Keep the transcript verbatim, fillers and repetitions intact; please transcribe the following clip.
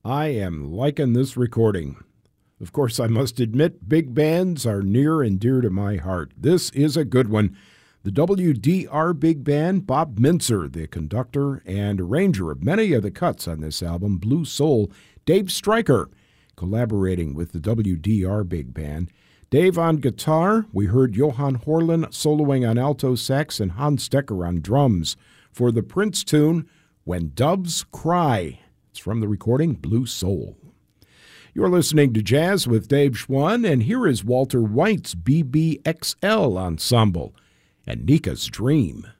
I am liking this recording. Of course, I must admit, big bands are near and dear to my heart. This is a good one. The W D R Big Band, Bob Mintzer, the conductor and arranger of many of the cuts on this album, Blue Soul, Dave Stryker, collaborating with the W D R Big Band. Dave on guitar, we heard Johan Horlin soloing on alto sax and Hans Stecker on drums for the Prince tune, When Doves Cry. It's from the recording Blue Soul. You're listening to Jazz with Dave Schwann, and here is Walter White's B B X L Ensemble and Nika's Dream.